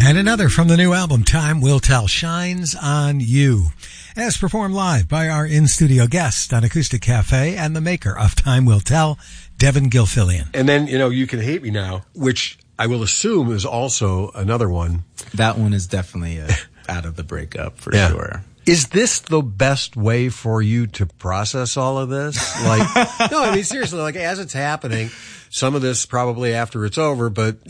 And another from the new album, Time Will Tell, Shines on You, as performed live by our in-studio guest on Acoustic Cafe and the maker of Time Will Tell, Devin Gilfillian. And then, You Can Hate Me Now, which I will assume is also another one. That one is definitely out of the breakup for sure. Is this the best way for you to process all of this? No, I mean, seriously, as it's happening, some of this probably after it's over, but,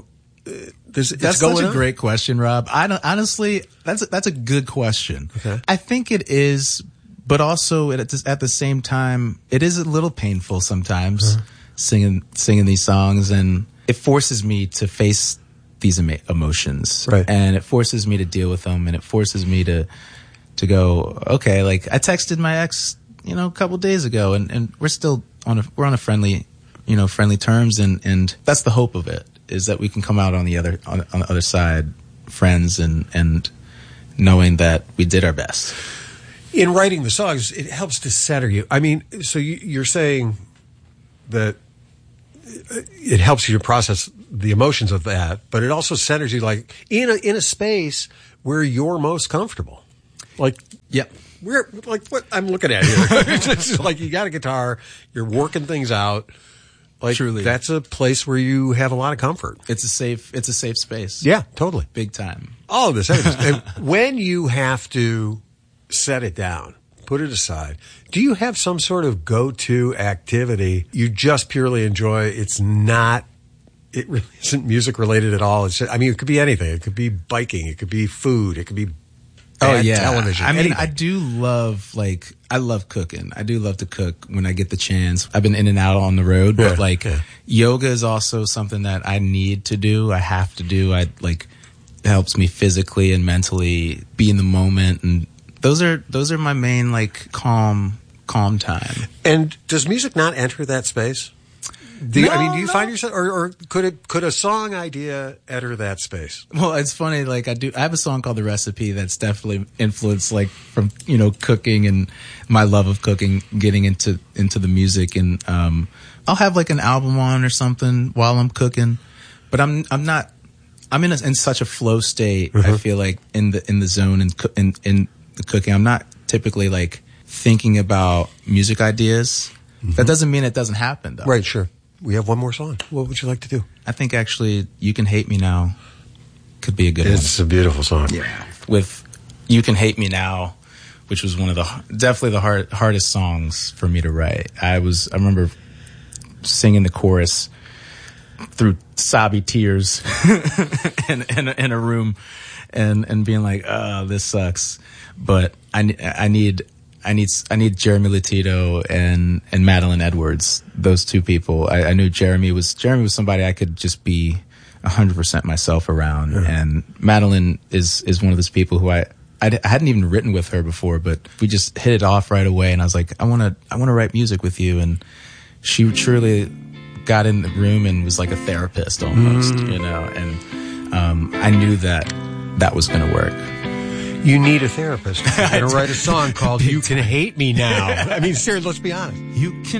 that's such a great question, Rob. Honestly, that's a good question. Okay. I think it is, but also at the same time, it is a little painful sometimes singing these songs, and it forces me to face these emotions, right? And it forces me to deal with them, and it forces me to go, okay, I texted my ex, a couple days ago, and we're still on a friendly terms, and that's the hope of it, is that we can come out on the other side friends and knowing that we did our best. In writing the songs, it helps to center you. I mean, so you're saying that it helps you to process the emotions of that, but it also centers you in a space where you're most comfortable. Yep. We're what I'm looking at here. It's just you got a guitar, you're working things out. Truly, that's a place where you have a lot of comfort. It's a safe space. Yeah, totally. Big time. All of this. And when you have to set it down, put it aside, do you have some sort of go-to activity you just purely enjoy? It really isn't music related at all. It could be anything. It could be biking. It could be food. It could be television. Anything. I do love I love cooking. I do love to cook when I get the chance. I've been in and out on the road, but yoga is also something that I need to do. I have to do. It helps me physically and mentally be in the moment, and those are my main calm time. And does music not enter that space? Do you find yourself, or could a song idea enter that space? Well, it's funny. I have a song called "The Recipe" that's definitely influenced, from cooking and my love of cooking, getting into the music, and I'll have an album on or something while I'm cooking, but I'm not. I'm in such a flow state. Mm-hmm. I feel in the zone and in the cooking. I'm not typically thinking about music ideas. Mm-hmm. That doesn't mean it doesn't happen, though. Right. Sure. We have one more song. What would you like to do? I think actually "You Can Hate Me Now" could be a good one. It's a beautiful song. Yeah. With "You Can Hate Me Now," which was one of definitely the hardest songs for me to write. I remember singing the chorus through sobby tears in a room and being this sucks. But I need Jeremy Latito and Madeline Edwards. Those two people. I knew Jeremy was somebody I could just be 100% myself around. Yeah. And Madeline is one of those people who I hadn't even written with her before, but we just hit it off right away. And I was like, I want to write music with you. And she truly got in the room and was like a therapist almost, and I knew that was going to work. You need a therapist. You're going to write a song called "You Can Hate Me Now." Seriously, let's be honest. You can